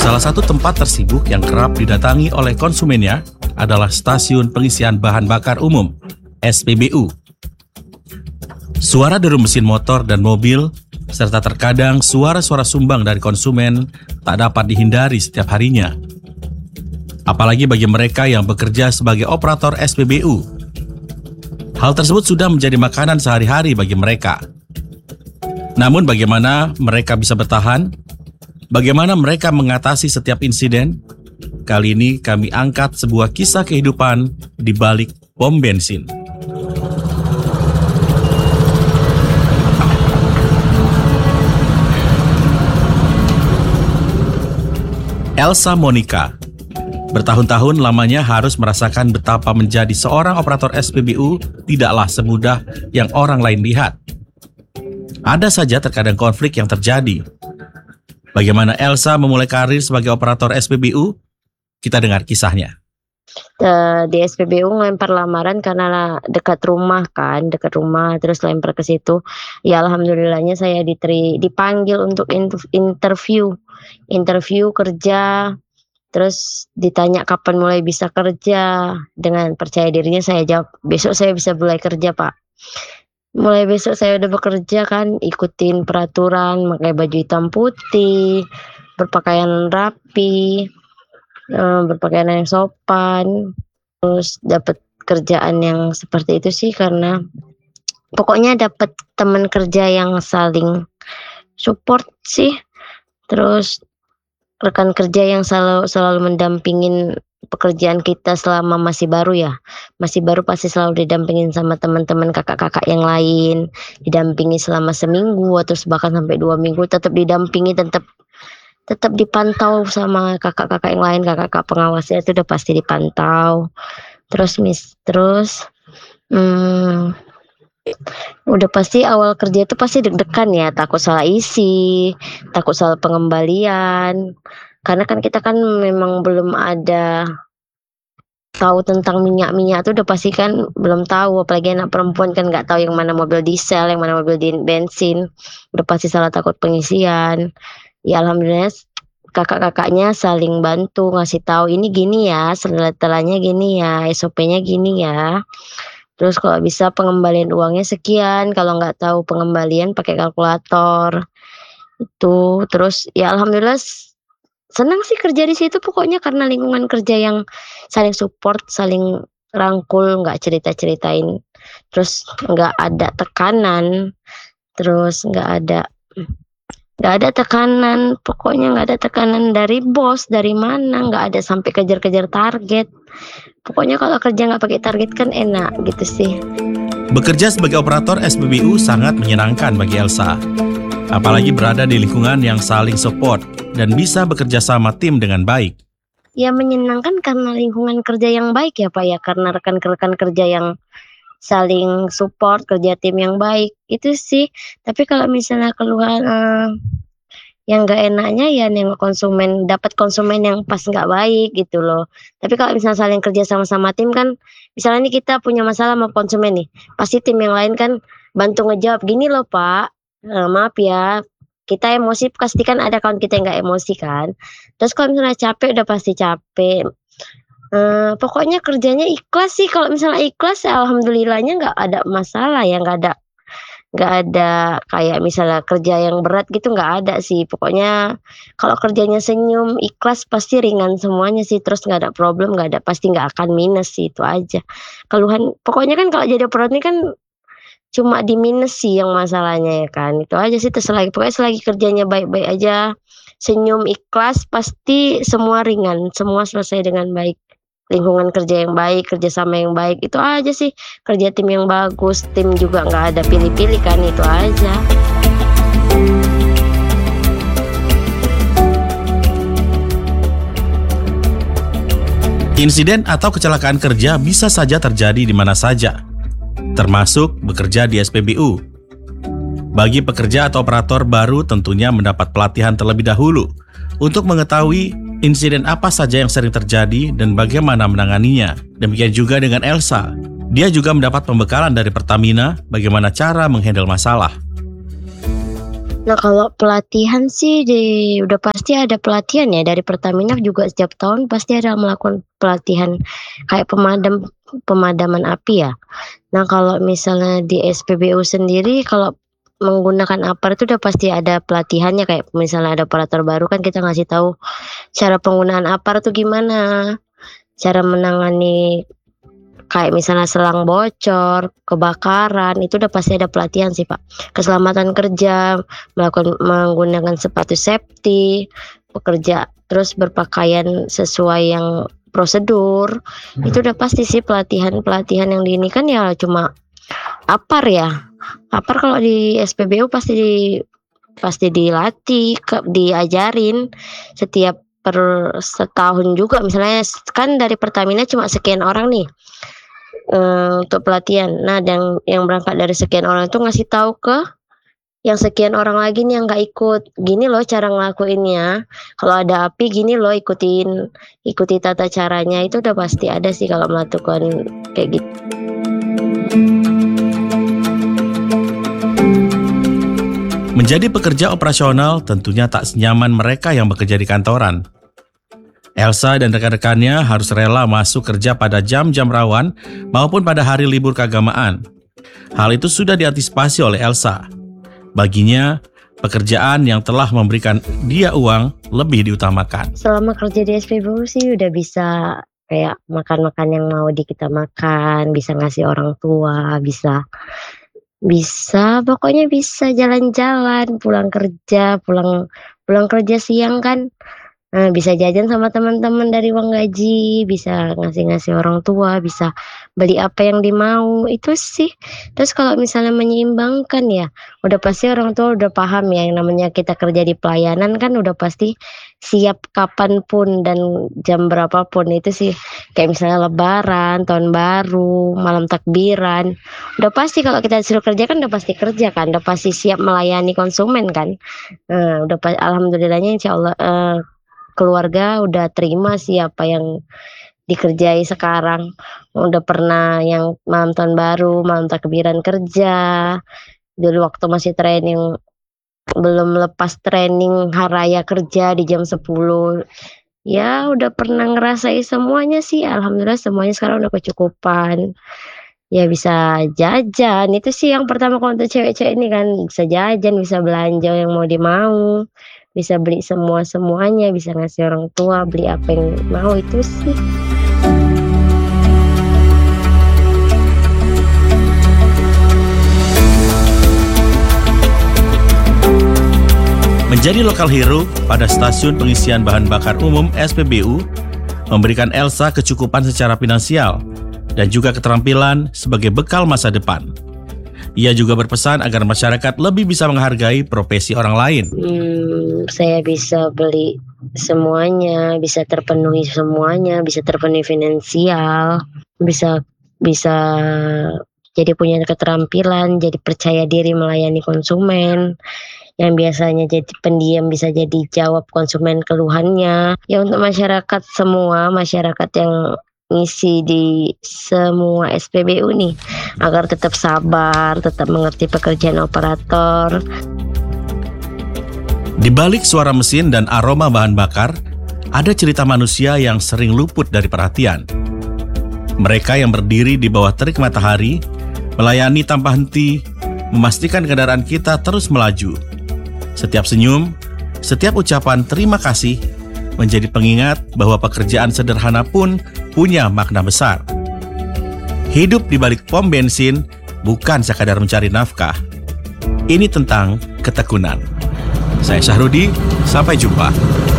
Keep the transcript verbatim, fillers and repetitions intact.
Salah satu tempat tersibuk yang kerap didatangi oleh konsumennya adalah stasiun pengisian bahan bakar umum, S P B U. Suara deru mesin motor dan mobil, serta terkadang suara-suara sumbang dari konsumen tak dapat dihindari setiap harinya. Apalagi bagi mereka yang bekerja sebagai operator S P B U. Hal tersebut sudah menjadi makanan sehari-hari bagi mereka. Namun bagaimana mereka bisa bertahan? Bagaimana mereka mengatasi setiap insiden? Kali ini kami angkat sebuah kisah kehidupan di balik pom bensin. Elsa Monica bertahun-tahun lamanya harus merasakan betapa menjadi seorang operator S P B U tidaklah semudah yang orang lain lihat. Ada saja terkadang konflik yang terjadi. Bagaimana Elsa memulai karir sebagai operator S P B U? Kita dengar kisahnya. Di S P B U ngelempar lamaran karena dekat rumah kan, dekat rumah terus lempar ke situ. Ya alhamdulillahnya saya diteri, dipanggil untuk interview, interview kerja. Terus ditanya kapan mulai bisa kerja. Dengan percaya dirinya saya jawab, besok saya bisa mulai kerja Pak. Mulai besok saya udah bekerja kan, ikutin peraturan, pakai baju hitam putih, berpakaian rapi, berpakaian yang sopan, terus dapat kerjaan yang seperti itu sih karena pokoknya dapat teman kerja yang saling support sih, terus rekan kerja yang selalu selalu mendampingin pekerjaan kita selama masih baru ya, masih baru pasti selalu didampingin sama teman-teman kakak-kakak yang lain, didampingi selama seminggu atau bahkan sampai dua minggu, tetap didampingi, tetap tetap dipantau sama kakak-kakak yang lain, kakak-kakak pengawasnya itu udah pasti dipantau. Terus mis, terus, hmm, udah pasti awal kerja itu pasti deg-degan ya, takut salah isi, takut salah pengembalian. Karena kan kita kan memang belum ada tahu tentang minyak-minyak itu udah pasti kan belum tahu, apalagi anak perempuan kan nggak tahu yang mana mobil diesel, yang mana mobil bensin, udah pasti salah takut pengisian. Ya alhamdulillah kakak-kakaknya saling bantu ngasih tahu ini gini ya, setelah-setelahnya gini ya, S O P-nya gini ya. Terus kalau bisa pengembalian uangnya sekian, kalau nggak tahu pengembalian pakai kalkulator. Itu terus ya alhamdulillah senang sih kerja di situ pokoknya karena lingkungan kerja yang saling support, saling rangkul, nggak cerita-ceritain, terus nggak ada tekanan, terus nggak ada nggak ada tekanan, pokoknya nggak ada tekanan dari bos, dari mana, nggak ada sampai kejar-kejar target. Pokoknya kalau kerja nggak pakai target kan enak gitu sih. Bekerja sebagai operator S P B U sangat menyenangkan bagi Elsa. Apalagi berada di lingkungan yang saling support dan bisa bekerja sama tim dengan baik. Ya menyenangkan karena lingkungan kerja yang baik ya Pak ya, karena rekan-rekan kerja yang saling support, kerja tim yang baik, itu sih. Tapi kalau misalnya keluhan eh, yang gak enaknya ya nengok konsumen, dapat konsumen yang pas gak baik gitu loh. Tapi kalau misalnya saling kerja sama-sama tim kan, misalnya nih kita punya masalah sama konsumen nih, pasti tim yang lain kan bantu ngejawab, gini loh Pak, eh, maaf ya, kita emosi pasti kan ada kawan kita yang gak emosi kan. Terus kalau misalnya capek udah pasti capek. Uh, pokoknya kerjanya ikhlas sih, kalau misalnya ikhlas ya alhamdulillahnya nggak ada masalah ya, nggak ada nggak ada kayak misalnya kerja yang berat gitu, nggak ada sih. Pokoknya kalau kerjanya senyum ikhlas pasti ringan semuanya sih, terus nggak ada problem, nggak ada, pasti nggak akan minus sih, itu aja keluhan. Pokoknya kan kalau jadi operator ini kan cuma di minus sih yang masalahnya ya kan, itu aja sih. Terus selagi pokoknya selagi kerjanya baik-baik aja, senyum ikhlas, pasti semua ringan, semua selesai dengan baik. Lingkungan kerja yang baik, kerjasama yang baik, itu aja sih. Kerja tim yang bagus, tim juga nggak ada pilih-pilih kan, itu aja. Insiden atau kecelakaan kerja bisa saja terjadi di mana saja, termasuk bekerja di S P B U. Bagi pekerja atau operator baru tentunya mendapat pelatihan terlebih dahulu untuk mengetahui insiden apa saja yang sering terjadi dan bagaimana menanganinya. Demikian juga dengan Elsa. Dia juga mendapat pembekalan dari Pertamina bagaimana cara menghandle masalah. Nah, kalau pelatihan sih di udah pasti ada pelatihan ya, dari Pertamina juga setiap tahun pasti ada melakukan pelatihan kayak pemadam pemadaman api ya. Nah, kalau misalnya di S P B U sendiri kalau menggunakan APAR itu udah pasti ada pelatihannya, kayak misalnya ada operator baru kan kita ngasih tahu cara penggunaan APAR tuh gimana, cara menangani kayak misalnya selang bocor, kebakaran, itu udah pasti ada pelatihan sih, Pak. Keselamatan kerja, melakukan menggunakan sepatu safety, pekerja terus berpakaian sesuai yang prosedur, itu udah pasti sih pelatihan-pelatihan yang di ini kan ya cuma APAR ya. APAR kalau di S P B U pasti di pasti dilatih, ke diajarin setiap per setahun juga, misalnya kan dari Pertamina cuma sekian orang nih, eee, untuk pelatihan. Nah, dan yang berangkat dari sekian orang itu ngasih tahu ke yang sekian orang lagi nih yang nggak ikut, "Gini loh cara ngelakuinnya, kalau ada api gini loh ikutin, ikuti tata caranya." Itu udah pasti ada sih kalau melakukan kayak gitu. Menjadi pekerja operasional tentunya tak senyaman mereka yang bekerja di kantoran. Elsa dan rekan-rekannya harus rela masuk kerja pada jam-jam rawan maupun pada hari libur keagamaan. Hal itu sudah diantisipasi oleh Elsa. Baginya, pekerjaan yang telah memberikan dia uang lebih diutamakan. Selama kerja di S P B U sih udah bisa kayak makan-makan yang mau di kita makan, bisa ngasih orang tua, bisa bisa pokoknya bisa jalan-jalan, pulang kerja, pulang pulang kerja siang kan, eee, bisa jajan sama teman-teman dari uang gaji, bisa ngasih-ngasih orang tua, bisa beli apa yang dimau, itu sih. Terus kalau misalnya menyeimbangkan ya, udah pasti orang tua udah paham ya yang namanya kita kerja di pelayanan kan udah pasti siap kapan pun dan jam berapa pun, itu sih. Kayak misalnya lebaran, tahun baru, malam takbiran, udah pasti kalau kita disuruh kerja kan udah pasti kerja kan, udah pasti siap melayani konsumen kan. Eee, udah pa alhamdulillahnya insyaallah, eee, keluarga udah terima sih apa yang dikerjai sekarang. Udah pernah yang malam tahun baru, malam takbiran kerja, dulu waktu masih training, belum lepas training hari raya kerja di jam sepuluh. Ya udah pernah ngerasain semuanya sih, alhamdulillah semuanya sekarang udah kecukupan. Ya bisa jajan, itu sih yang pertama kalau untuk cewek-cewek ini kan, bisa jajan, bisa belanja yang mau dimau, bisa beli semua-semuanya, bisa ngasih orang tua, beli apa yang mau, itu sih. Menjadi lokal hero pada stasiun pengisian bahan bakar umum S P B U memberikan Elsa kecukupan secara finansial dan juga keterampilan sebagai bekal masa depan. Ia juga berpesan agar masyarakat lebih bisa menghargai profesi orang lain. Hmm, saya bisa beli semuanya, bisa terpenuhi semuanya, bisa terpenuhi finansial, bisa bisa jadi punya keterampilan, jadi percaya diri melayani konsumen. Yang biasanya jadi pendiam bisa jadi jawab konsumen keluhannya. Ya untuk masyarakat semua, masyarakat yang ngisi di semua S P B U nih, agar tetap sabar, tetap mengerti pekerjaan operator. Di balik suara mesin dan aroma bahan bakar, ada cerita manusia yang sering luput dari perhatian. Mereka yang berdiri di bawah terik matahari, melayani tanpa henti, memastikan kendaraan kita terus melaju. Setiap senyum, setiap ucapan terima kasih menjadi pengingat bahwa pekerjaan sederhana pun punya makna besar. Hidup di balik pom bensin bukan sekadar mencari nafkah. Ini tentang ketekunan. Saya Syahrudi, sampai jumpa.